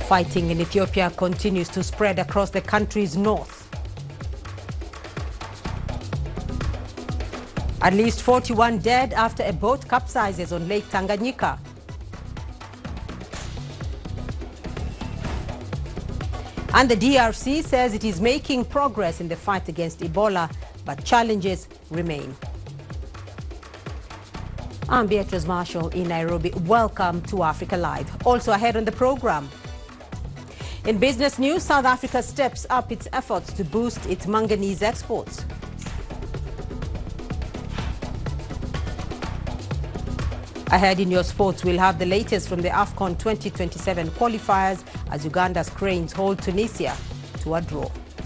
Fighting in Ethiopia continues to spread across the country's north. At least 41 dead after a boat capsizes on Lake Tanganyika. And the DRC says it is making progress in the fight against Ebola, but challenges remain. I'm Beatrice Marshall in Nairobi. Welcome to Africa Live. Also ahead on the program. In business news, South Africa steps up its efforts to boost its manganese exports. Ahead in your sports, we'll have the latest from the AFCON 2027 qualifiers as Uganda's Cranes hold Tunisia to a draw.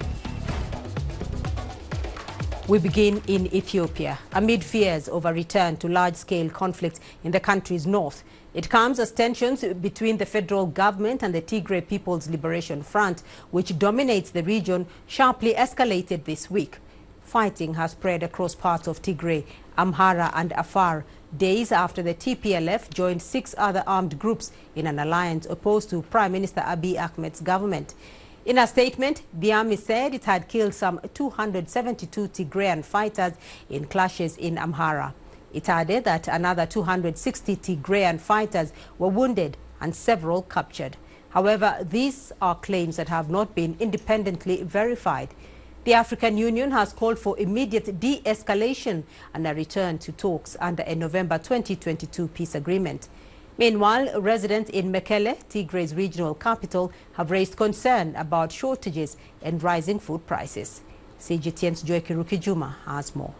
We begin in Ethiopia. Amid fears of a return to large-scale conflict in the country's north, it comes as tensions between the federal government and the Tigray People's Liberation Front, which dominates the region, sharply escalated this week. Fighting has spread across parts of Tigray, Amhara and Afar, days after the TPLF joined 6 other armed groups in an alliance opposed to Prime Minister Abiy Ahmed's government. In a statement, the army said it had killed some 272 Tigrayan fighters in clashes in Amhara. It added that another 260 Tigrayan fighters were wounded and several captured. However, these are claims that have not been independently verified. The African Union has called for immediate de-escalation and a return to talks under a November 2022 peace agreement. Meanwhile, residents in Mekelle, Tigray's regional capital, have raised concern about shortages and rising food prices. CGTN's Joy Kirukijuma has more.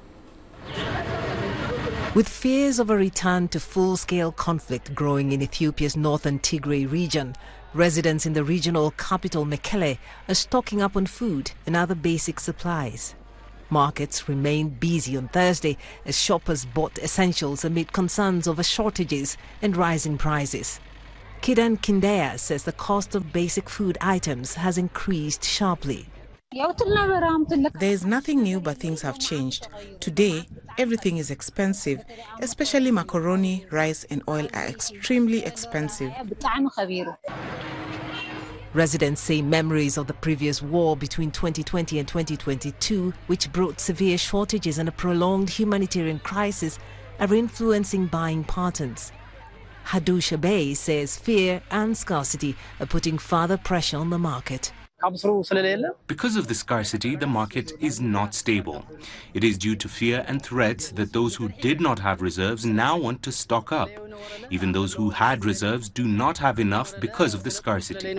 With fears of a return to full-scale conflict growing in Ethiopia's northern Tigray region, residents in the regional capital Mekelle are stocking up on food and other basic supplies. Markets remained busy on Thursday as shoppers bought essentials amid concerns over shortages and rising prices. Kidan Kindea says the cost of basic food items has increased sharply. There is nothing new, but things have changed. Today, everything is expensive, especially macaroni, rice and oil are extremely expensive. Residents say memories of the previous war between 2020 and 2022, which brought severe shortages and a prolonged humanitarian crisis, are influencing buying patterns. Hadusha Bey says fear and scarcity are putting further pressure on the market. Because of the scarcity, the market is not stable. It is due to fear and threats that those who did not have reserves now want to stock up. Even those who had reserves do not have enough because of the scarcity.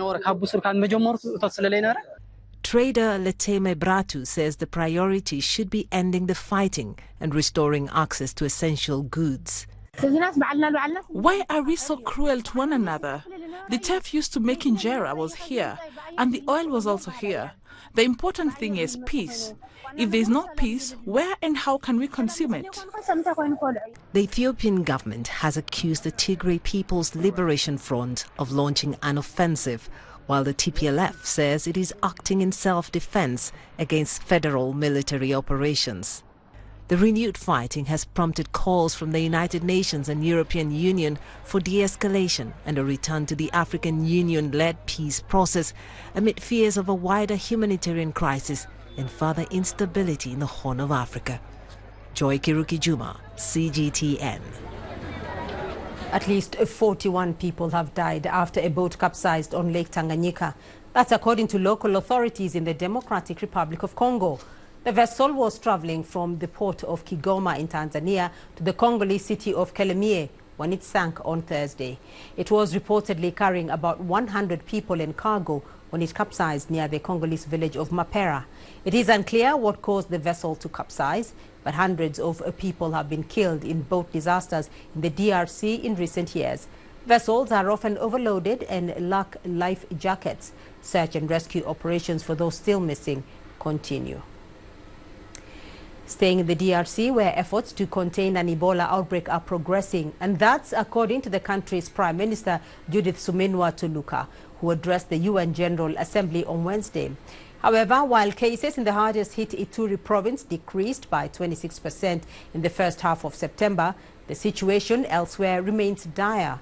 Trader Leteme Bratu says the priority should be ending the fighting and restoring access to essential goods. Why are we so cruel to one another? The turf used to make injera was here, and the oil was also here. The important thing is peace. If there is not peace, where and how can we consume it? The Ethiopian government has accused the Tigray People's Liberation Front of launching an offensive, while the TPLF says it is acting in self-defense against federal military operations. The renewed fighting has prompted calls from the United Nations and European Union for de-escalation and a return to the African Union-led peace process amid fears of a wider humanitarian crisis and further instability in the Horn of Africa. Joy Kirukijuma, CGTN. At least 41 people have died after a boat capsized on Lake Tanganyika. That's according to local authorities in the Democratic Republic of Congo. The vessel was traveling from the port of Kigoma in Tanzania to the Congolese city of Kelemie when it sank on Thursday. It was reportedly carrying about 100 people and cargo when it capsized near the Congolese village of Mapera. It is unclear what caused the vessel to capsize, but hundreds of people have been killed in boat disasters in the DRC in recent years. Vessels are often overloaded and lack life jackets. Search and rescue operations for those still missing continue. Staying in the DRC, where efforts to contain an Ebola outbreak are progressing, and that's according to the country's Prime Minister Judith Suminwa Tuluka, who addressed the UN General Assembly on Wednesday. However, while cases in the hardest hit Ituri province decreased by 26% in the first half of September, the situation elsewhere remains dire.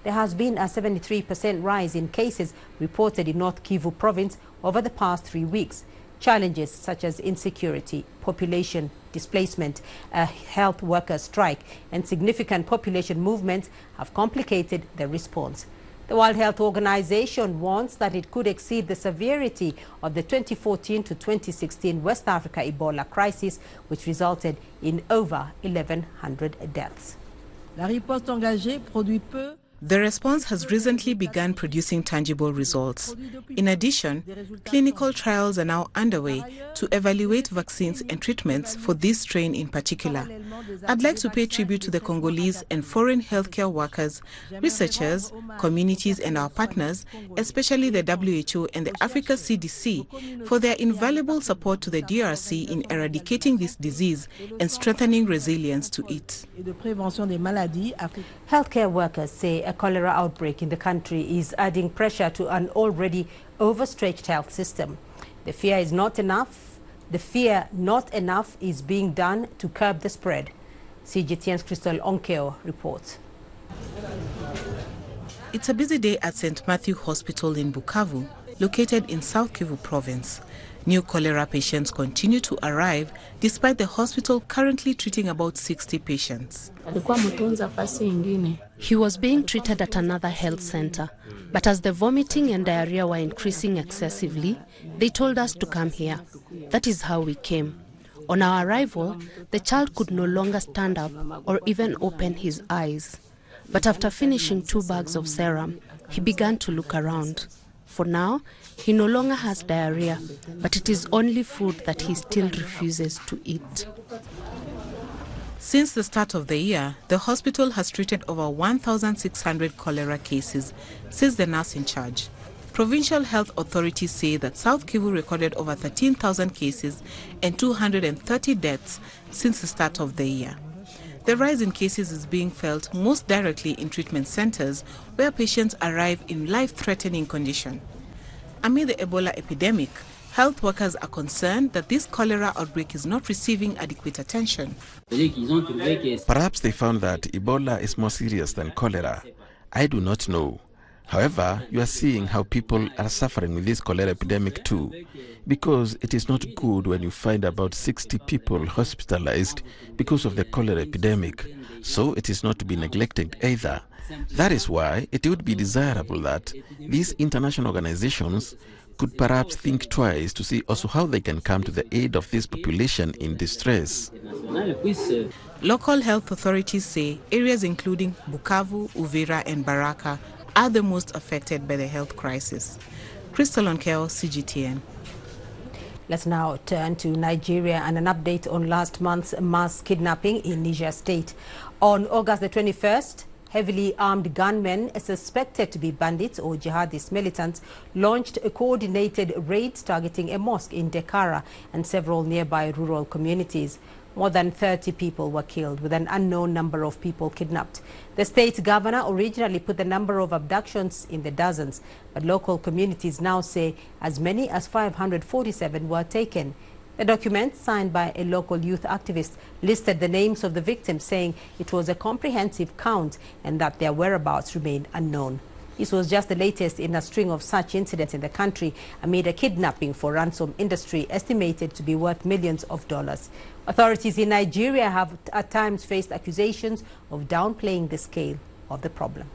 there has been a 73% rise in cases reported in North Kivu province over the past 3 weeks. Challenges such as insecurity, population displacement, a health workers' strike, and significant population movements have complicated the response. The World Health Organization warns that it could exceed the severity of the 2014 to 2016 West Africa Ebola crisis, which resulted in over 1,100 deaths. La riposte engagée produit peu. The response has recently begun producing tangible results. In addition, clinical trials are now underway to evaluate vaccines and treatments for this strain in particular. I'd like to pay tribute to the Congolese and foreign healthcare workers, researchers, communities and our partners, especially the WHO and the Africa CDC, for their invaluable support to the DRC in eradicating this disease and strengthening resilience to it. Healthcare workers say a cholera outbreak in the country is adding pressure to an already overstretched health system. The fear not enough is being done to curb the spread. CGTN's Crystal Onkeo reports. It's a busy day at St. Matthew Hospital in Bukavu, located in South Kivu province. New cholera patients continue to arrive despite the hospital currently treating about 60 patients. He was being treated at another health center, but as the vomiting and diarrhea were increasing excessively, they told us to come here. That is how we came. On our arrival, the child could no longer stand up or even open his eyes. But after finishing 2 bags of serum, he began to look around. For now, he no longer has diarrhea, but it is only food that he still refuses to eat. Since the start of the year, the hospital has treated over 1,600 cholera cases, says the nurse in charge. Provincial health authorities say that South Kivu recorded over 13,000 cases and 230 deaths since the start of the year. The rise in cases is being felt most directly in treatment centers where patients arrive in life-threatening condition. Amid the Ebola epidemic, health workers are concerned that this cholera outbreak is not receiving adequate attention. Perhaps they found that Ebola is more serious than cholera. I do not know. However, you are seeing how people are suffering with this cholera epidemic too, because it is not good when you find about 60 people hospitalized because of the cholera epidemic, so it is not to be neglected either. That is why it would be desirable that these international organizations could perhaps think twice to see also how they can come to the aid of this population in distress. Local health authorities say areas including Bukavu, Uvira and Baraka are the most affected by the health crisis. Crystal Onkeo, CGTN. Let's now turn to Nigeria and an update on last month's mass kidnapping in Niger State. On August the 21st, heavily armed gunmen suspected to be bandits or jihadist militants launched a coordinated raid targeting a mosque in Dekara and several nearby rural communities. More than 30 people were killed, with an unknown number of people kidnapped. The state governor originally put the number of abductions in the dozens, but local communities now say as many as 547 were taken. The document, signed by a local youth activist, listed the names of the victims, saying it was a comprehensive count and that their whereabouts remained unknown. This was just the latest in a string of such incidents in the country amid a kidnapping for ransom industry estimated to be worth millions of dollars. Authorities in Nigeria have at times faced accusations of downplaying the scale of the problem.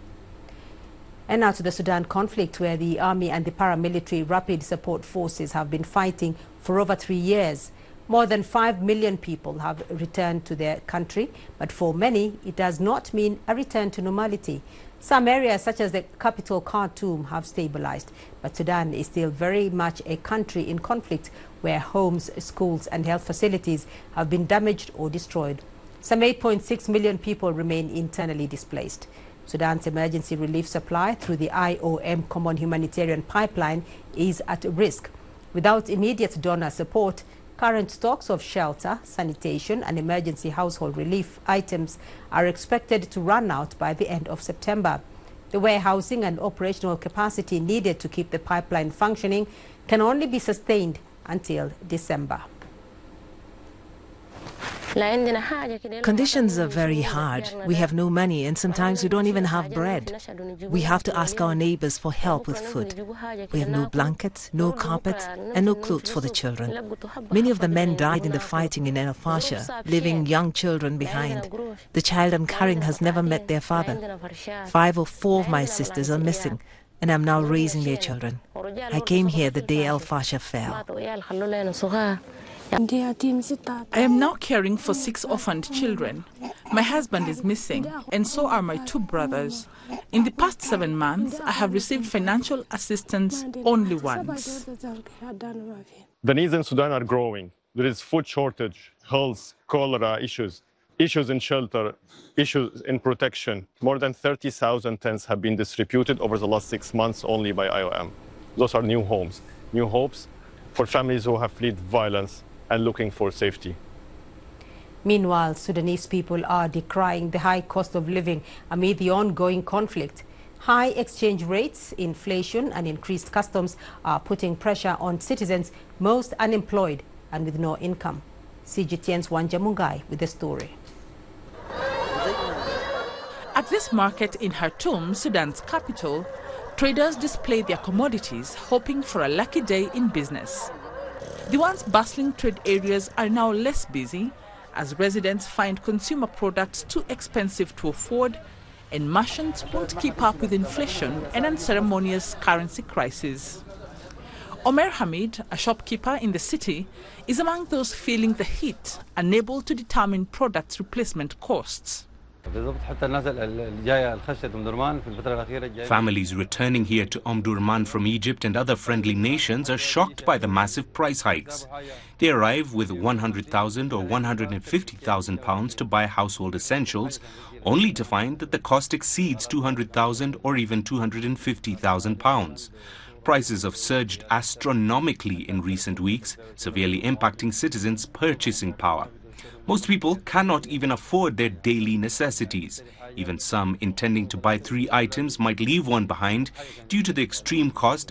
And now to the Sudan conflict, where the army and the paramilitary rapid support forces have been fighting for over 3 years. More than 5 million people have returned to their country, but for many, it does not mean a return to normality. Some areas, such as the capital Khartoum, have stabilized, but Sudan is still very much a country in conflict where homes, schools and health facilities have been damaged or destroyed. Some 8.6 million people remain internally displaced. Sudan's emergency relief supply through the IOM Common Humanitarian Pipeline is at risk. Without immediate donor support, current stocks of shelter, sanitation and emergency household relief items are expected to run out by the end of September. The warehousing and operational capacity needed to keep the pipeline functioning can only be sustained until December. Conditions are very hard. We have no money and sometimes we don't even have bread. We have to ask our neighbors for help with food. We have no blankets, no carpet and no clothes for the children. Many of the men died in the fighting in El Fasher, leaving young children behind. The child I'm carrying has never met their father. 5 or 4 of my sisters are missing and I'm now raising their children. I came here the day El Fasher fell. I am now caring for 6 orphaned children. My husband is missing, and so are my 2 brothers. In the past 7 months, I have received financial assistance only once. The needs in Sudan are growing. There is food shortage, health, cholera issues in shelter, issues in protection. More than 30,000 tents have been distributed over the last 6 months only by IOM. Those are new homes, new hopes for families who have fled violence and looking for safety. Meanwhile, Sudanese people are decrying the high cost of living amid the ongoing conflict. High exchange rates, inflation and increased customs are putting pressure on citizens most unemployed and with no income. CGTN's Wanja Mungai with the story. At this market in Khartoum, Sudan's capital, traders display their commodities, hoping for a lucky day in business. The once bustling trade areas are now less busy as residents find consumer products too expensive to afford and merchants won't keep up with inflation and unceremonious currency crisis. Omer Hamid, a shopkeeper in the city, is among those feeling the heat, unable to determine products' replacement costs. Families returning here to Omdurman from Egypt and other friendly nations are shocked by the massive price hikes. They arrive with 100,000 or 150,000 pounds to buy household essentials, only to find that the cost exceeds 200,000 or even 250,000 pounds. Prices have surged astronomically in recent weeks, severely impacting citizens' purchasing power. Most people cannot even afford their daily necessities. Even some intending to buy 3 items might leave one behind due to the extreme cost